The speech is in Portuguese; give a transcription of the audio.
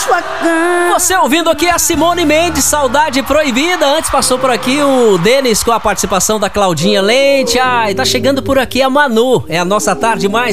sua cama. Você ouvindo aqui a Simone Mendes, Saudade Proibida. Antes passou por aqui o Denis com a participação da Claudinha Leite. Ai, tá chegando por aqui a Manu. É a nossa tarde mais